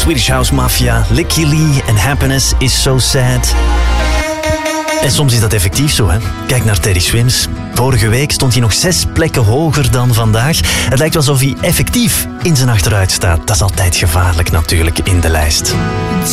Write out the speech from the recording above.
Swedish House Mafia, Licky Lee en Happiness is So Sad. En soms is dat effectief zo, hè. Kijk naar Teddy Swims. Vorige week stond hij nog 6 plekken hoger dan vandaag. Het lijkt alsof hij effectief in zijn achteruit staat. Dat is altijd gevaarlijk natuurlijk in de lijst.